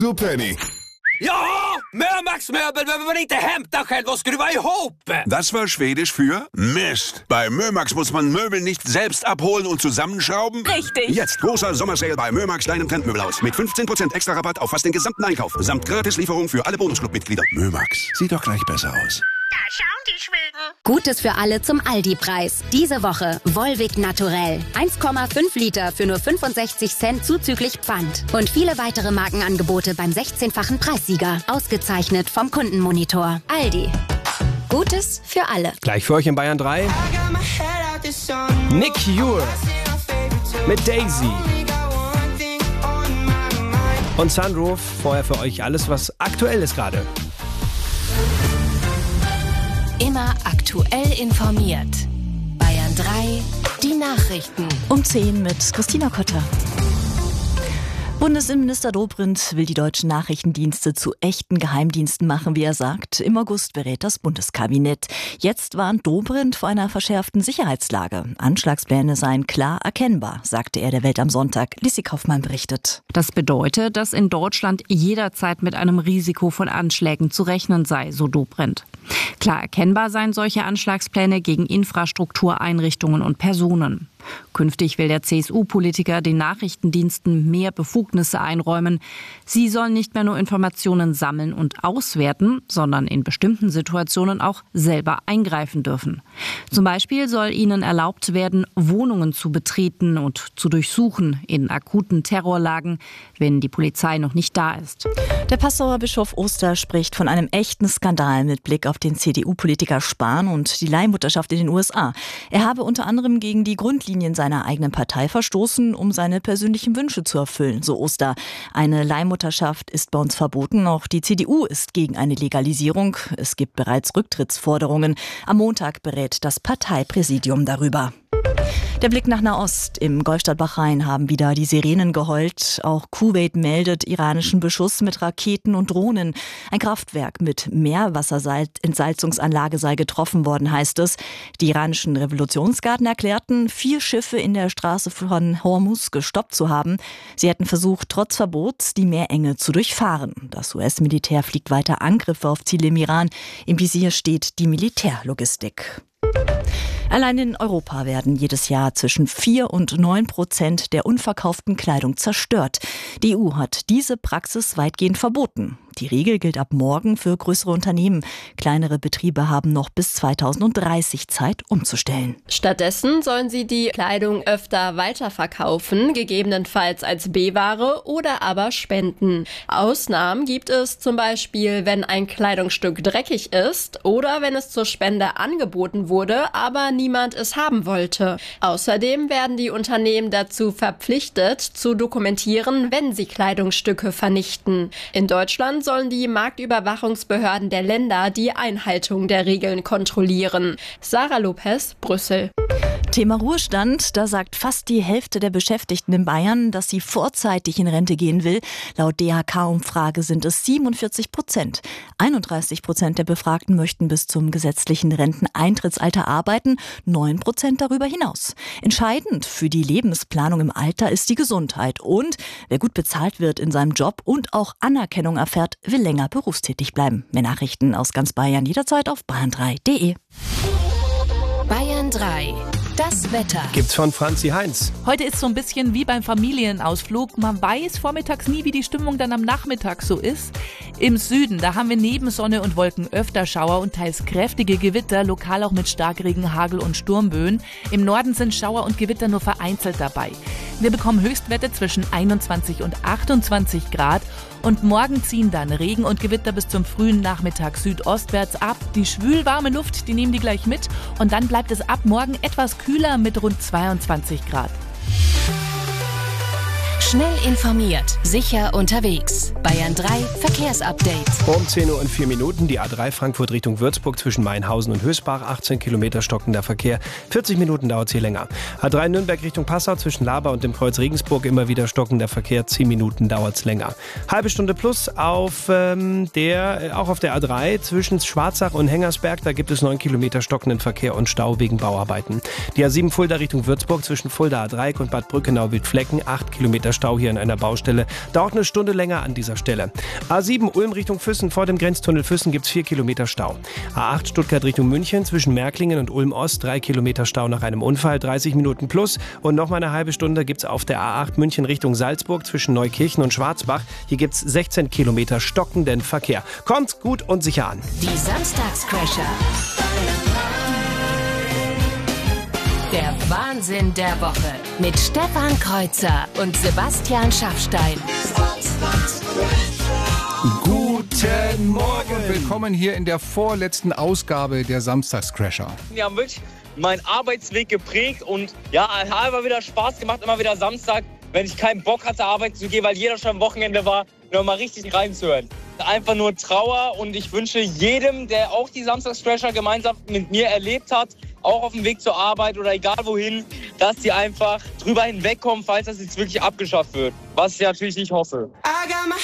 Du Penny. Ja, Mömax-möbel behöver man inte hämta själv och skruva ihop. Das war Schwedisch für Mist. Bei Mömax muss man Möbel nicht selbst abholen und zusammenschrauben. Richtig. Jetzt großer Sommersale bei Mömax kleinem Trendmöbelhaus. Mit 15% extra Rabatt auf fast den gesamten Einkauf. Samt Gratislieferung für alle Bonusclub-Mitglieder. Mömax. Sieht doch gleich besser aus. Da schauen die Schweden. Gutes für alle zum Aldi-Preis. Diese Woche Volvic Naturell. 1,5 Liter für nur 65 Cent zuzüglich Pfand. Und viele weitere Markenangebote beim 16-fachen Preissieger. Ausgezeichnet vom Kundenmonitor. Aldi. Gutes für alle. Gleich für euch in Bayern 3. Nick Ure mit Daisy. Und Sunroof. Vorher für euch alles, was aktuell ist gerade. Immer aktuell informiert. Bayern 3, die Nachrichten. Um 10 mit Christina Kotter. Bundesinnenminister Dobrindt will die deutschen Nachrichtendienste zu echten Geheimdiensten machen, wie er sagt. Im August berät das Bundeskabinett. Jetzt warnt Dobrindt vor einer verschärften Sicherheitslage. Anschlagspläne seien klar erkennbar, sagte er der Welt am Sonntag. Lissi Kaufmann berichtet. Das bedeutet, dass in Deutschland jederzeit mit einem Risiko von Anschlägen zu rechnen sei, so Dobrindt. Klar erkennbar seien solche Anschlagspläne gegen Infrastruktureinrichtungen und Personen. Künftig will der CSU-Politiker den Nachrichtendiensten mehr Befugnisse einräumen. Sie sollen nicht mehr nur Informationen sammeln und auswerten, sondern in bestimmten Situationen auch selber eingreifen dürfen. Zum Beispiel soll ihnen erlaubt werden, Wohnungen zu betreten und zu durchsuchen in akuten Terrorlagen, wenn die Polizei noch nicht da ist. Der Passauer Bischof Oster spricht von einem echten Skandal mit Blick auf den CDU-Politiker Spahn und die Leihmutterschaft in den USA. Er habe unter anderem gegen die Grundlinien seiner eigenen Partei verstoßen, um seine persönlichen Wünsche zu erfüllen, so Oster. Eine Leihmutterschaft ist bei uns verboten. Auch die CDU ist gegen eine Legalisierung. Es gibt bereits Rücktrittsforderungen. Am Montag berät das Parteipräsidium darüber. Der Blick nach Nahost. Im Golfstaat Bahrain haben wieder die Sirenen geheult. Auch Kuwait meldet iranischen Beschuss mit Raketen und Drohnen. Ein Kraftwerk mit Meerwasserentsalzungsanlage sei getroffen worden, heißt es. Die iranischen Revolutionsgarden erklärten, 4 Schiffe in der Straße von Hormuz gestoppt zu haben. Sie hätten versucht, trotz Verbots die Meerenge zu durchfahren. Das US-Militär fliegt weiter Angriffe auf Ziele im Iran. Im Visier steht die Militärlogistik. Allein in Europa werden jedes Jahr zwischen 4 und 9% der unverkauften Kleidung zerstört. Die EU hat diese Praxis weitgehend verboten. Die Regel gilt ab morgen für größere Unternehmen. Kleinere Betriebe haben noch bis 2030 Zeit, umzustellen. Stattdessen sollen sie die Kleidung öfter weiterverkaufen, gegebenenfalls als B-Ware oder aber spenden. Ausnahmen gibt es zum Beispiel, wenn ein Kleidungsstück dreckig ist oder wenn es zur Spende angeboten wurde, aber niemand es haben wollte. Außerdem werden die Unternehmen dazu verpflichtet, zu dokumentieren, wenn sie Kleidungsstücke vernichten. In Deutschland sollen die Marktüberwachungsbehörden der Länder die Einhaltung der Regeln kontrollieren. Sarah Lopez, Brüssel. Thema Ruhestand, da sagt fast die Hälfte der Beschäftigten in Bayern, dass sie vorzeitig in Rente gehen will. Laut DHK-Umfrage sind es 47%. 31% der Befragten möchten bis zum gesetzlichen Renteneintrittsalter arbeiten, 9% darüber hinaus. Entscheidend für die Lebensplanung im Alter ist die Gesundheit. Und wer gut bezahlt wird in seinem Job und auch Anerkennung erfährt, will länger berufstätig bleiben. Mehr Nachrichten aus ganz Bayern jederzeit auf bayern3.de. Bayern 3. Das Wetter. Gibt's von Franzi Heinz. Heute ist so ein bisschen wie beim Familienausflug. Man weiß vormittags nie, wie die Stimmung dann am Nachmittag so ist. Im Süden, da haben wir neben Sonne und Wolken öfter Schauer und teils kräftige Gewitter, lokal auch mit Starkregen, Hagel und Sturmböen. Im Norden sind Schauer und Gewitter nur vereinzelt dabei. Wir bekommen Höchstwerte zwischen 21 und 28 Grad. Und morgen ziehen dann Regen und Gewitter bis zum frühen Nachmittag südostwärts ab. Die schwülwarme Luft, die nehmen die gleich mit. Und dann bleibt es ab morgen etwas kühler mit rund 22 Grad. Schnell informiert, sicher unterwegs. Bayern 3 Verkehrsupdate. Um 10:04 Uhr die A3 Frankfurt Richtung Würzburg zwischen Mainhausen und Hösbach. 18 Kilometer stockender Verkehr. 40 Minuten dauert es hier länger. A3 Nürnberg Richtung Passau zwischen Laber und dem Kreuz Regensburg immer wieder stockender Verkehr. 10 Minuten dauert es länger. Halbe Stunde plus auch auf der A3 zwischen Schwarzach und Hengersberg. Da gibt es 9 Kilometer stockenden Verkehr und Stau wegen Bauarbeiten. Die A7 Fulda Richtung Würzburg zwischen Fulda, A3 und Bad Brückenau-Wildflecken. 8 Kilometer Stau hier an einer Baustelle. Dauert eine Stunde länger an dieser Stelle. A7 Ulm Richtung Füssen, vor dem Grenztunnel Füssen gibt es 4 Kilometer Stau. A8 Stuttgart Richtung München, zwischen Märklingen und Ulm Ost 3 Kilometer Stau nach einem Unfall, 30 Minuten plus. Und nochmal eine halbe Stunde gibt es auf der A8 München Richtung Salzburg zwischen Neukirchen und Schwarzbach. Hier gibt es 16 Kilometer stockenden Verkehr. Kommt gut und sicher an. Die Samstagscrasher. Der Wahnsinn der Woche mit Stefan Kreuzer und Sebastian Schaffstein. Guten Morgen. Willkommen hier in der vorletzten Ausgabe der Samstagscrasher. Wir haben wirklich meinen Arbeitsweg geprägt und ja, hat immer wieder Spaß gemacht, immer wieder Samstag, wenn ich keinen Bock hatte, arbeiten zu gehen, weil jeder schon am Wochenende war, noch mal richtig reinzuhören. Einfach nur Trauer und ich wünsche jedem, der auch die Samstagscrasher gemeinsam mit mir erlebt hat, auch auf dem Weg zur Arbeit oder egal wohin, dass sie einfach drüber hinwegkommen, falls das jetzt wirklich abgeschafft wird. Was ich natürlich nicht hoffe.